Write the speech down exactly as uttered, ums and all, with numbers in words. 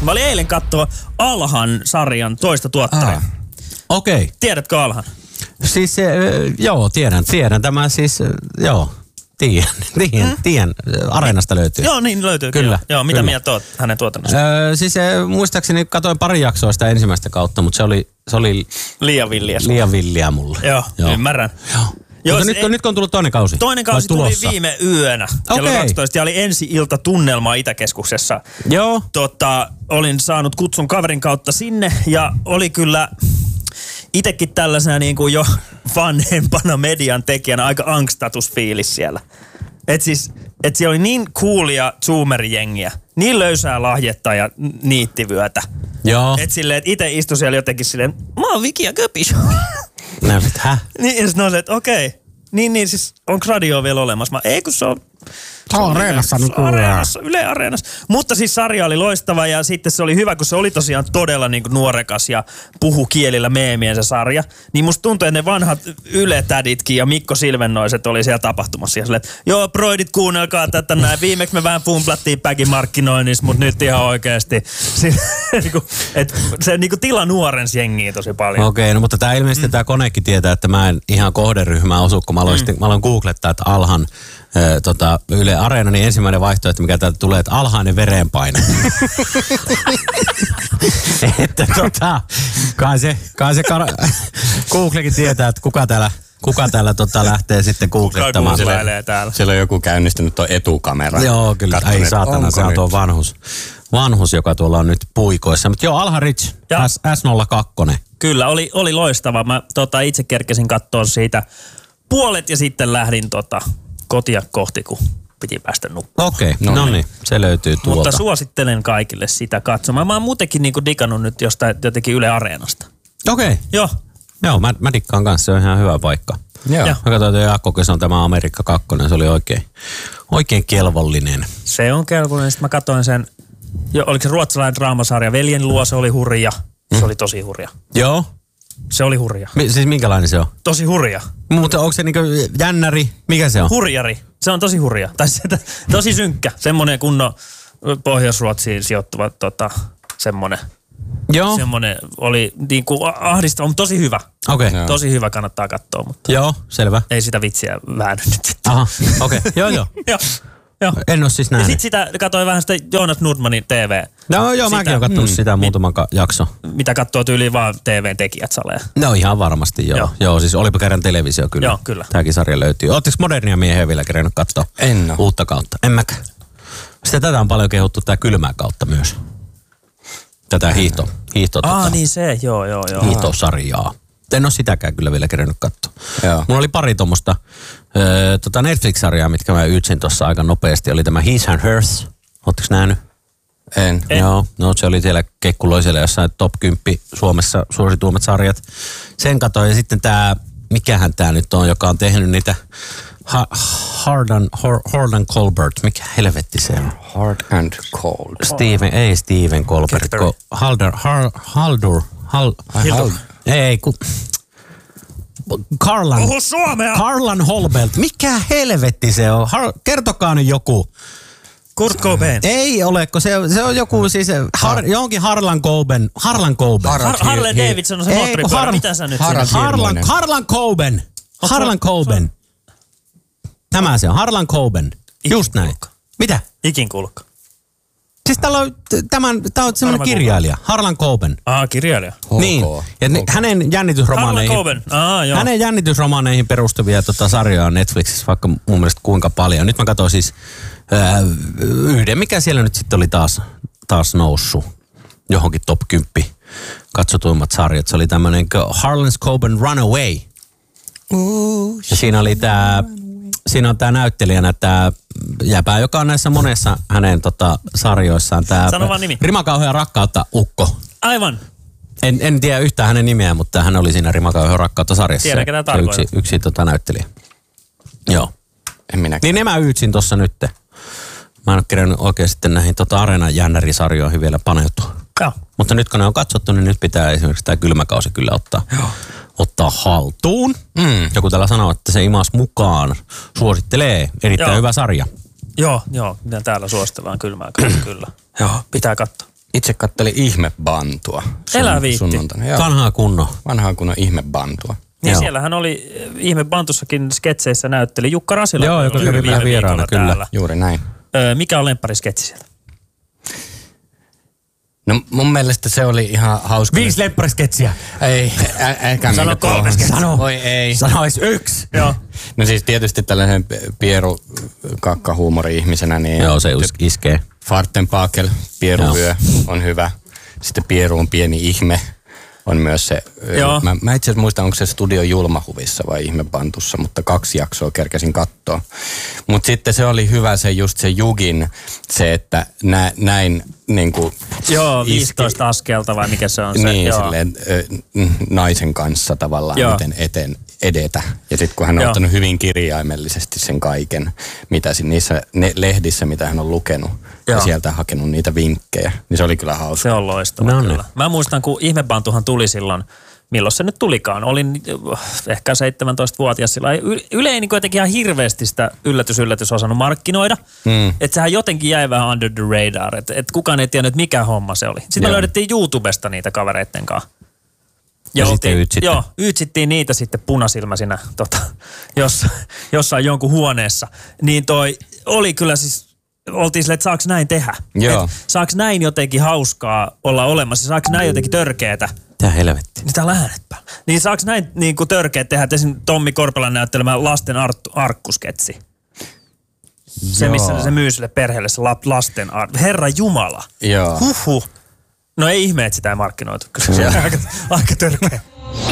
Mä olin eilen katsoa Alhan sarjan toista tuottaria. Ah. Okei. Okay. Tiedätkö Alhan? Siis äh, joo, tiedän, tiedän. Tämä siis, äh, joo, tiedän, tiedän, mm. tiedän. Areenasta löytyy. Joo, niin löytyy. Kyllä. Joo, mitä kyllä. mieltä oot hänen tuotannosta? Öö, siis äh, muistaakseni katsoin pari jaksoa sitä ensimmäistä kautta, mutta se oli, se oli liian villiä. Liian villiä mulle. Joo, joo. Ymmärrän. Joo. Joo, mutta nyt, ei, nyt kun on tullut toinen kausi. Toinen kausi tuli tulossa? viime yönä kello okay. kaksitoista ja oli ensi-ilta tunnelma Itäkeskuksessa. Joo. Tota, olin saanut kutsun kaverin kautta sinne ja oli kyllä itekin tällaisena niin kuin jo vanhempana median tekijänä aika angstatusfiilis siellä. Et siis, et siellä oli niin coolia zoomerijengiä, niin löysää lahjetta ja niittivyötä. Joo. Et silleen, et ite istui siellä jotenkin silleen, mä oon Viki ja Köpis. Näin sit, häh? Niin, ja sit ne on se, että okei. Okay. Niin, niin, siis onko radio vielä olemassa? Mä, ei kun se on... Se on Areenassa nyt. Areenassa, Yle Areenassa. Mutta siis sarja oli loistava ja sitten se oli hyvä, kun se oli tosiaan todella niin kuin nuorekas ja puhu kielillä meemien se sarja. Niin musta tuntuu, että ne vanhat Yle-täditkin ja Mikko Silvennoiset oli siellä tapahtumassa. Ja silleen, että joo, broidit, kuunnelkaa tätä näin. Viimeksi me vähän pumplattiin päkimarkkinoinnissa, mutta nyt ihan oikeasti. Se niin kuin tila nuorens jengiä tosi paljon. Okei, okay, no mutta tää ilmeisesti mm. tää konekin tietää, että mä en ihan kohderyhmään osu, kun mä aloin, mm. mä aloin googlettaa, että Alhan Ö, tota, Yle Areena, niin ensimmäinen vaihtoehto, mikä täältä tulee, että alhainen verenpaine. että tota, kai se, kai se kar- Googlekin tietää, että kuka täällä, kuka täällä tota lähtee sitten googlettamaan. Kuka googleilee täällä? Siellä on joku käynnistänyt tuo etukamera. Joo, kyllä. Ei saatana, se on tuo vanhus. Vanhus, joka tuolla on nyt puikoissa. Mutta joo, Alha Rich, S nolla kaksi. Kyllä, oli, oli loistava. Mä tota, itse kerkesin katsoa siitä puolet ja sitten lähdin tota... kotia kohti, kun piti päästä nukkumaan. Okei, okay, no, no niin, se löytyy tuolta. Mutta suosittelen kaikille sitä katsomaan. Mä oon muutenkin niinku digannut nyt jostain jotenkin Yle Areenasta. Okei. Okay. Joo. Joo, mä, mä dikkaan kanssa, se on ihan hyvä paikka. Joo. Mä katsoin, että Jaakko, kun se on tämä Amerikka kakkonen, se oli oikein, oikein kelvollinen. Se on kelvollinen. Sitten mä katsoin sen, jo, oliko se ruotsalainen draamasarja, Veljen luo, se oli hurja. Se mm. oli tosi hurja. Joo. Se oli hurja. Mi- siis minkälainen se on? Tosi hurja. Mutta onko se niinku jännäri? Mikä se on? Hurjari. Se on tosi hurja. Tai se, tosi synkkä. Semmoinen kunnon Pohjois-Ruotsiin sijoittuva tota, semmoinen. Joo. Semmoinen oli niinku ahdistava, mutta tosi hyvä. Okei. Okay. Tosi hyvä, kannattaa katsoa. Mutta joo, selvä. Ei sitä vitsiä väännyt nyt sitten. Aha, okei. Okay. joo, joo. joo. Joo. En ole siis nähnyt. Ja sit sitä katsoin vähän sitä Jonas Nordmanin T V. No joo, sitä, mäkin olen katsonut mm, sitä muutaman ka- jakso. Mitä katsoo tyyliin vaan T V:n tekijät salee. No ihan varmasti joo. Joo, joo siis olipa kerran televisio kyllä. Joo, kyllä. Tääkin sarja löytyy. Ootteko modernia miehiä vielä kerennyt katsoa? En ole. Uutta kautta? En mäkään. Sitä tätä on paljon kehuttu tää kylmää kautta myös. Tätä hiihto. hiihto Aa tota, niin se, joo joo joo. hiihtosarjaa. En ole sitäkään kyllä vielä kerennyt katsoa. Joo. Mulla oli pari tommoista öö, tota Netflix-sarjaa, mitkä mä yytsin tuossa aika nopeasti. Oli tämä His and Hers. Ootteko nähnyt? En. en. Joo, no se oli siellä Kekkuloisella jossain top kymmenen Suomessa suosituimmat sarjat. Sen katsoin ja sitten tää, mikähän tää nyt on, joka on tehnyt niitä ha, Hard and, Hard and Colbert. Mikä helvetti se on? Hard and Cold. Steven, ei Steven Colbert. Ko, Haldur, Har, Haldur, Hal, Hildur. Ei, ku... Karlan, Oho Suomea! Karlan Holbelt. Mikä helvetti se on? Har, kertokaa nyt joku. Kurt Cobain. Ei ole, kun se, se on joku siis har, johonkin Harlan Coben. Harlan Coben. Har, Har, Harley Davidson on se moottoripyörä. Mitä sä nyt Har, Harlan, Harlan Coben. Harlan Coben. Tämä se on, Harlan Coben. Just näin. Mitä? Ikinkulka. Siis täällä on, tämän, tää on semmoinen kirjailija, Harlan Coben. Aa, kirjailija. Niin, ja ne, hänen jännitysromaaneihin, Harlan Coben, aa joo. hänen jännitysromaaneihin perustuvia tota, sarjoja on Netflixissä vaikka mun mielestä kuinka paljon. Nyt mä katsoin siis ää, yhden, mikä siellä nyt sitten oli taas, taas noussut johonkin top kymmenen katsotuimmat sarjat. Se oli tämmönen Harlan Coben Runaway. Uh, ja siinä oli tää, siinä on tää näyttelijänä tää jäpää, joka on näissä monessa hänen tota, sarjoissaan. Tää Sano vaan nimi. Rimakauhean rakkautta Ukko. Aivan. En, en tiedä yhtään hänen nimeään, mutta hän oli siinä Rimakauhean rakkautta sarjassa. Tiedän, ketä tarkoitat. Yksi, yksi tota, näyttelijä. Joo. En minäkään. Niin nämä yytsin tossa nytte. Mä en ole kerännyt oikein sitten näihin tota, Areenan jännärisarjoihin vielä paneutua. Joo. Mutta nyt kun ne on katsottu, niin nyt pitää esimerkiksi tämä kylmäkausi kyllä ottaa, ottaa haltuun. Mm. Joku täällä sanoo, että se imas mukaan suosittelee. Erittäin Joo. hyvä sarja. Joo, joo. Mitä täällä suositellaan kylmää kautta, kyllä. Joo, pitää katsoa. itse kattelin Ihmebantua. Elä viitti. Vanhaa kunnon. Vanhaa kunnon Ihmebantua. Niin Joo. siellähän oli Ihme Bantussakin sketseissä näytteli Jukka Rasila. Joo, joka kävi meillä vieraana, kyllä. Täällä. Juuri näin. Öö, mikä on lempparisketsi sieltä? No mun mielestä se oli ihan hauska. Viisi lempparisketsia. Ei, ä, älkää Sano mennä kolme tuohon. sketsiä. Sano. Voi ei. Sanois yksi. Joo. No siis tietysti tällaisen pieru kakkahuumori-ihmisenä, niin Joo, se iskee. Fartenpakel, pieruvyö on hyvä. Sitten pieru on pieni ihme. On myös se, Joo. mä, mä itse asiassa muistan, onko se Studio Julmahuvissa vai Ihmebantussa, mutta kaksi jaksoa kerkesin katsoa. Mutta sitten se oli hyvä se just se Jugin, se, että nä, näin niinku... Joo, viisitoista askelta vai mikä se on se? Niin, Joo. silleen ö, naisen kanssa tavallaan, Joo. miten eten, edetä. Ja sitten kun hän on Joo. ottanut hyvin kirjaimellisesti sen kaiken, mitä siinä, niissä ne lehdissä, mitä hän on lukenut, Joo. ja sieltä hakenut niitä vinkkejä, niin se oli kyllä hauska. Se on loistava No kyllä. niin. Mä muistan, kun Ihmebantuhan tuli silloin, milloin se nyt tulikaan. Olin uh, ehkä seitsemäntoistavuotias sillä lailla. Yle ei niin jotenkin ihan hirveästi sitä yllätys yllätys osannut markkinoida. Mm. Että sehän jotenkin jäi vähän under the radar. Että et kukaan ei tiennyt, mikä homma se oli. Sitten Joo. me löydettiin YouTubesta niitä kavereitten kanssa. Ja oltiin- sitten yytsitte. Joo, yytsittiin niitä sitten punasilmäisinä tota, jossa, jossain jonkun huoneessa. Niin toi oli kyllä siis... Oltiin silleen, että saaks näin tehdä? Joo. Et saaks näin jotenkin hauskaa olla olemassa? Saaks näin jotenkin törkeetä? Tää helvetti. Niin täällä äänet päällä. Niin saaks näin niin kuin törkeät tehdä, että esimerkiksi Tommi Korpelan näyttelemä lasten arttu, arkkusketsi? Se, missä se myy sille perheelle se lap, lasten ar- Herra Jumala. Joo. Huhhuh. No ei ihme, että sitä ei markkinoitu, koska se on aika, aika törkeä.